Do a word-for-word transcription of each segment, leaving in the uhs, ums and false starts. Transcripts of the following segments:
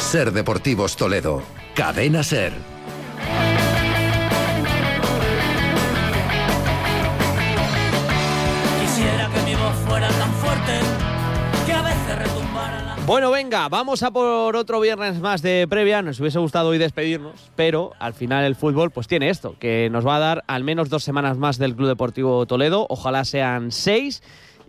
Ser Deportivos Toledo. Cadena Ser. Quisiera que mi voz fuera tan fuerte que a veces retumbara la... Bueno, venga, vamos a por otro viernes más de previa. Nos hubiese gustado hoy despedirnos, pero al final el fútbol pues tiene esto, que nos va a dar al menos dos semanas más del Club Deportivo Toledo. Ojalá sean seis.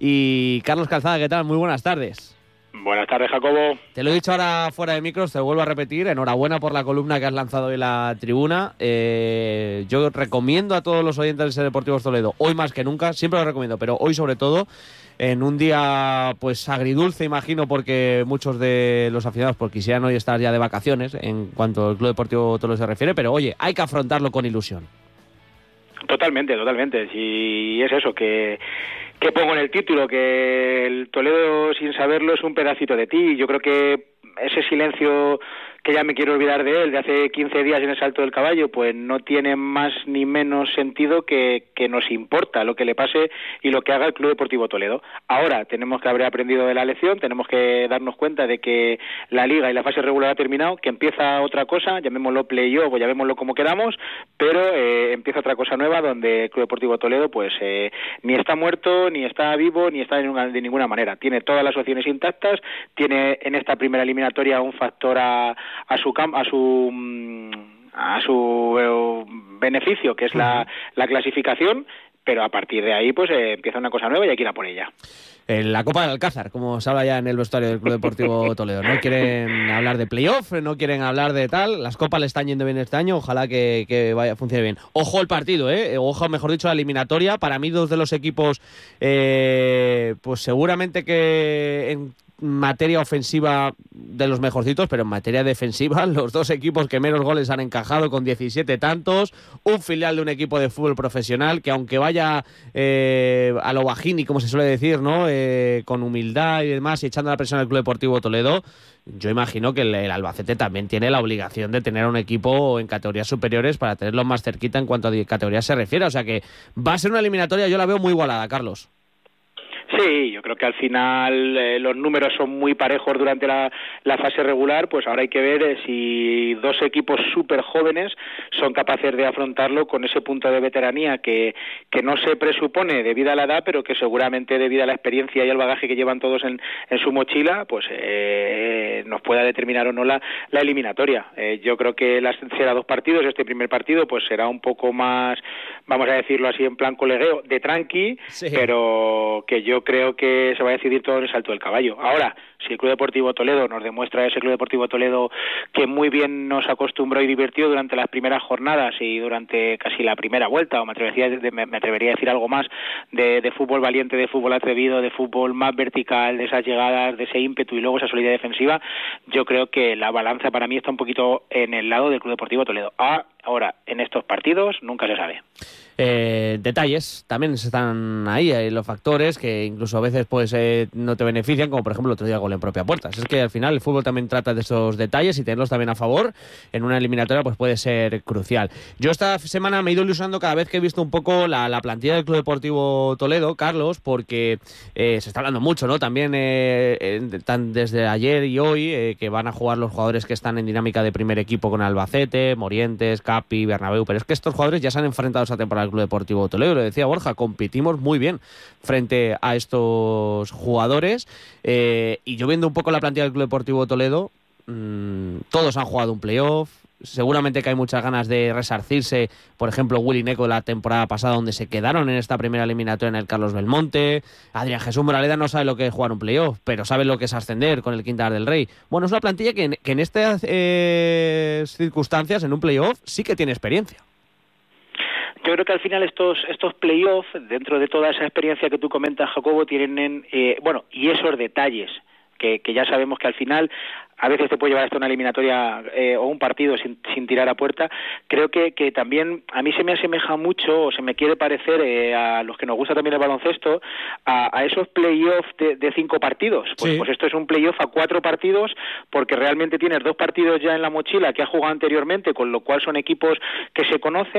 Y Carlos Calzada, ¿qué tal? Muy buenas tardes. Buenas tardes, Jacobo. Te lo he dicho ahora fuera de micros, te lo vuelvo a repetir. Enhorabuena por la columna que has lanzado hoy en la tribuna. Eh, yo recomiendo a todos los oyentes de Ser Deportivos Toledo, hoy más que nunca, siempre lo recomiendo, pero hoy sobre todo, en un día pues agridulce, imagino, porque muchos de los aficionados pues, quisieran hoy estar ya de vacaciones en cuanto al Club Deportivo Toledo se refiere, pero oye, hay que afrontarlo con ilusión. Totalmente, totalmente. Si es eso, que... que pongo en el título, que el Toledo sin saberlo es un pedacito de ti. Yo creo que ese silencio que ya me quiero olvidar de él, de hace quince días en el Salto del Caballo, pues no tiene más ni menos sentido que, que nos importa lo que le pase y lo que haga el Club Deportivo Toledo. Ahora tenemos que haber aprendido de la lección, tenemos que darnos cuenta de que la Liga y la fase regular ha terminado, que empieza otra cosa, llamémoslo play-off o llamémoslo como queramos, pero eh, empieza otra cosa nueva donde el Club Deportivo Toledo pues eh, ni está muerto, ni está vivo, ni está de ninguna, de ninguna manera. Tiene todas las opciones intactas, tiene en esta primera eliminatoria un factor a a su a su a su eh, beneficio, que es la, la clasificación, pero a partir de ahí pues eh, empieza una cosa nueva y hay que ir a por ella. En la Copa del Alcázar, como se habla ya en el vestuario del Club Deportivo Toledo. No quieren hablar de playoff, no quieren hablar de tal. Las copas le están yendo bien este año, ojalá que, que vaya funcione bien. Ojo el partido, ¿eh? Ojo, mejor dicho, la eliminatoria. Para mí, dos de los equipos, eh, pues seguramente que en materia ofensiva de los mejorcitos, pero en materia defensiva, los dos equipos que menos goles han encajado con diecisiete tantos, un filial de un equipo de fútbol profesional que aunque vaya eh, a lo bajini, como se suele decir, ¿no? Eh, con humildad y demás, y echando la presión al Club Deportivo Toledo, yo imagino que el, el Albacete también tiene la obligación de tener un equipo en categorías superiores para tenerlo más cerquita en cuanto a categorías se refiere, o sea que va a ser una eliminatoria, yo la veo muy igualada, Carlos. Sí, yo creo que al final eh, los números son muy parejos durante la, la fase regular, pues ahora hay que ver eh, si dos equipos súper jóvenes son capaces de afrontarlo con ese punto de veteranía que, que no se presupone debido a la edad, pero que seguramente debido a la experiencia y el bagaje que llevan todos en, en su mochila, pues eh, nos pueda determinar o no la, la eliminatoria. Eh, yo creo que las, será dos partidos, este primer partido pues será un poco más, vamos a decirlo así en plan colegueo, de tranqui, sí. Pero que yo creo que se va a decidir todo en el Salto del Caballo. Ahora, si el Club Deportivo Toledo nos demuestra ese Club Deportivo Toledo que muy bien nos acostumbró y divirtió durante las primeras jornadas y durante casi la primera vuelta, o me atrevería, me atrevería a decir algo más, de, de fútbol valiente, de fútbol atrevido, de fútbol más vertical, de esas llegadas, de ese ímpetu y luego esa solidez defensiva, yo creo que la balanza para mí está un poquito en el lado del Club Deportivo Toledo. Ah, ahora, en estos partidos nunca se sabe. Eh, detalles también están ahí, hay los factores que incluso a veces pues eh, no te benefician, como por ejemplo el otro día gol en propia puerta. Es que al final el fútbol también trata de esos detalles y tenerlos también a favor en una eliminatoria pues puede ser crucial. Yo esta semana me he ido ilusionando cada vez que he visto un poco la, la plantilla del Club Deportivo Toledo, Carlos, porque eh, se está hablando mucho, ¿no? También eh, eh, tan desde ayer y hoy eh, que van a jugar los jugadores que están en dinámica de primer equipo con Albacete, Morientes, Capi, Bernabéu, pero es que estos jugadores ya se han enfrentado esta temporada Club Deportivo Toledo, lo decía Borja, competimos muy bien frente a estos jugadores eh, y yo viendo un poco la plantilla del Club Deportivo Toledo, mmm, todos han jugado un playoff, seguramente que hay muchas ganas de resarcirse, por ejemplo Willy Neco de la temporada pasada donde se quedaron en esta primera eliminatoria en el Carlos Belmonte, Adrián Jesús Moraleda no sabe lo que es jugar un playoff, pero sabe lo que es ascender con el Quintanar del Rey. Bueno, es una plantilla que en, que en estas eh, circunstancias, en un playoff, sí que tiene experiencia. Yo creo que al final estos estos playoffs, dentro de toda esa experiencia que tú comentas, Jacobo, tienen, eh, bueno, y esos detalles que, que ya sabemos que al final a veces te puede llevar hasta una eliminatoria eh, o un partido sin, sin tirar a puerta. Creo que, que también a mí se me asemeja mucho, o se me quiere parecer eh, a los que nos gusta también el baloncesto, a, a esos playoffs de, de cinco partidos. Pues, sí. pues esto es un playoff a cuatro partidos, porque realmente tienes dos partidos ya en la mochila que ha jugado anteriormente, con lo cual son equipos que se conocen.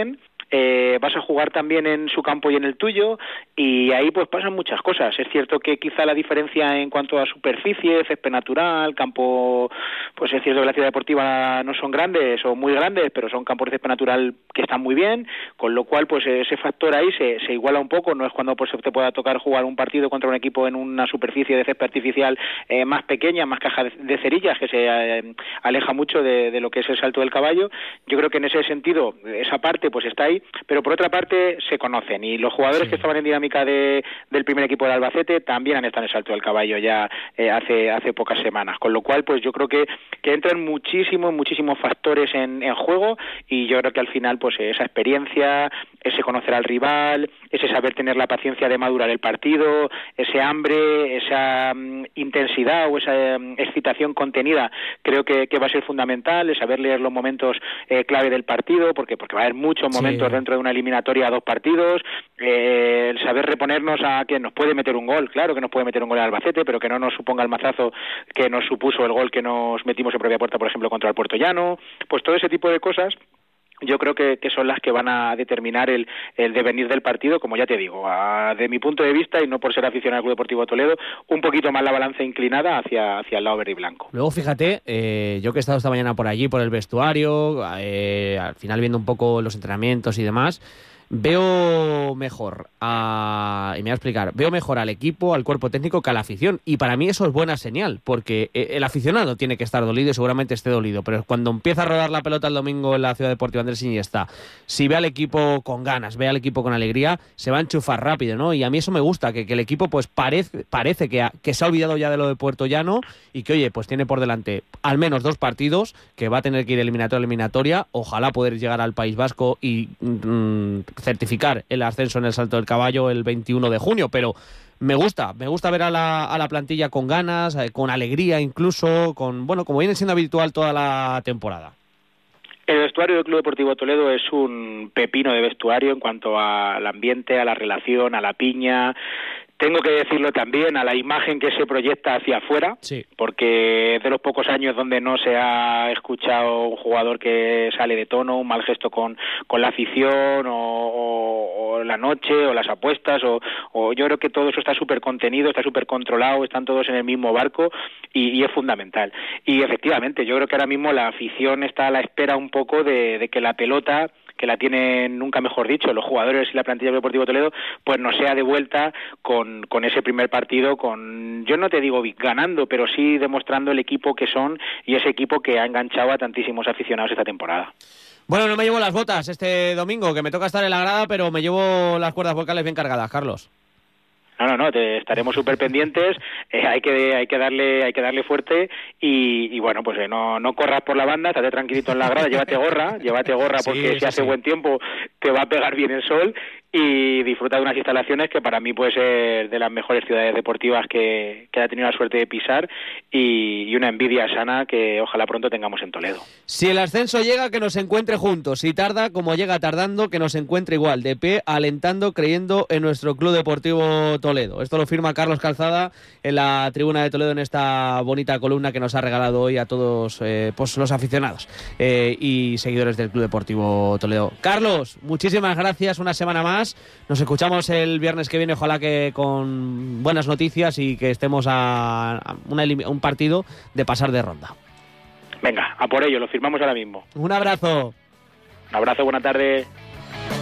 eh, vas a jugar también en su campo y en el tuyo, y ahí pues pasan muchas cosas. Es cierto que quizá la diferencia en cuanto a superficie, césped natural, campo, pues es cierto que la Ciudad Deportiva no son grandes o muy grandes, pero son campos de césped natural que están muy bien, con lo cual pues ese factor ahí se, se iguala un poco. No es cuando pues te pueda tocar jugar un partido contra un equipo en una superficie de césped artificial eh, más pequeña, más caja de, de cerillas, que se eh, aleja mucho de, de lo que es el salto del caballo. Yo creo que en ese sentido esa parte pues está ahí, pero por otra parte se conocen, y los jugadores sí. que estaban en dinámica de, del primer equipo de Albacete también han estado en el salto del caballo ya eh, hace hace pocas semanas, con lo cual pues yo creo que, que entran muchísimos, muchísimos factores en, en juego, y yo creo que al final pues esa experiencia, ese conocer al rival, ese saber tener la paciencia de madurar el partido, ese hambre, esa um, intensidad o esa um, excitación contenida, creo que, que va a ser fundamental, el saber leer los momentos eh, clave del partido, porque porque va a haber muchos momentos sí. dentro de una eliminatoria a dos partidos, eh, el saber reponernos a que nos puede meter un gol, claro que nos puede meter un gol al Albacete, pero que no nos suponga el mazazo que nos supuso el gol que nos metimos en propia puerta, por ejemplo, contra el Puertollano, pues todo ese tipo de cosas yo creo que, que son las que van a determinar el, el devenir del partido, como ya te digo, a, de mi punto de vista, y no por ser aficionado al Club Deportivo Toledo, un poquito más la balanza inclinada hacia, hacia el lado verde y blanco. Luego, fíjate, eh, yo que he estado esta mañana por allí, por el vestuario, eh, al final viendo un poco los entrenamientos y demás, veo mejor a, y me voy a explicar, veo mejor al equipo, al cuerpo técnico que a la afición, y para mí eso es buena señal, porque el aficionado tiene que estar dolido y seguramente esté dolido, pero cuando empieza a rodar la pelota el domingo en la Ciudad Deportiva Andrés Iniesta, si ve al equipo con ganas, ve al equipo con alegría, se va a enchufar rápido, ¿no? Y a mí eso me gusta, que, que el equipo pues parece, parece que, ha, que se ha olvidado ya de lo de Puertollano, y que oye, pues tiene por delante al menos dos partidos, que va a tener que ir eliminatoria a eliminatoria, ojalá poder llegar al País Vasco y mmm, certificar el ascenso en el salto del caballo el veintiuno de junio, pero me gusta, me gusta ver a la, a la plantilla con ganas, eh, con alegría incluso, con bueno, como viene siendo habitual toda la temporada. El vestuario del Club Deportivo Toledo es un pepino de vestuario en cuanto al ambiente, a la relación, a la piña. Tengo que decirlo también, a la imagen que se proyecta hacia afuera, sí. porque es de los pocos años donde no se ha escuchado un jugador que sale de tono, un mal gesto con, con la afición, o, o, o la noche, o las apuestas, o, o yo creo que todo eso está súper contenido, está súper controlado, están todos en el mismo barco, y, y es fundamental. Y efectivamente, yo creo que ahora mismo la afición está a la espera un poco de, de que la pelota, que la tienen, nunca mejor dicho, los jugadores y la plantilla del Deportivo Toledo, pues no sea de vuelta con, con ese primer partido, con, yo no te digo ganando, pero sí demostrando el equipo que son, y ese equipo que ha enganchado a tantísimos aficionados esta temporada. Bueno, no me llevo las botas este domingo, que me toca estar en la grada, pero me llevo las cuerdas vocales bien cargadas, Carlos. No, no, no, te estaremos súper pendientes, eh, hay que hay que darle hay que darle fuerte, y, y bueno, pues eh, no no corras por la banda, estate tranquilito en la grada, llévate gorra, llévate gorra porque sí, si hace sí. buen tiempo te va a pegar bien el sol, y disfruta de unas instalaciones que para mí puede ser de las mejores ciudades deportivas que, que ha tenido la suerte de pisar, y, y una envidia sana que ojalá pronto tengamos en Toledo. Si el ascenso llega, que nos encuentre juntos, si tarda, como llega tardando, que nos encuentre igual, de pie, alentando, creyendo en nuestro Club Deportivo Toledo. Esto lo firma Carlos Calzada en la tribuna de Toledo, en esta bonita columna que nos ha regalado hoy a todos eh, pues los aficionados eh, y seguidores del Club Deportivo Toledo. Carlos, muchísimas gracias, una semana más. Nos escuchamos el viernes que viene, ojalá que con buenas noticias y que estemos a, a una, un partido de pasar de ronda. Venga, a por ello, lo firmamos ahora mismo. Un abrazo. Un abrazo, buena tarde.